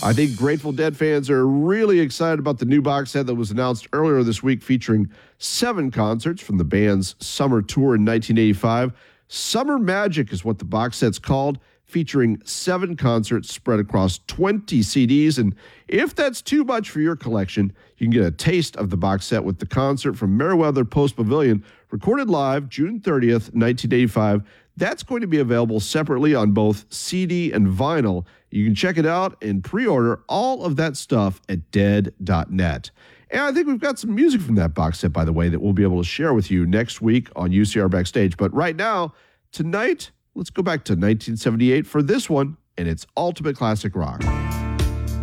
I think Grateful Dead fans are really excited about the new box set that was announced earlier this week featuring 7 concerts from the band's summer tour in 1985. Summer Magic is what the box set's called, featuring 7 concerts spread across 20 CDs. And if that's too much for your collection, you can get a taste of the box set with the concert from Merriweather Post Pavilion, recorded live June 30th, 1985. That's going to be available separately on both CD and vinyl. You can check it out and pre-order all of that stuff at dead.net. And I think we've got some music from that box set, by the way, that we'll be able to share with you next week on UCR Backstage. But right now, tonight, let's go back to 1978 for this one, and it's Ultimate Classic Rock.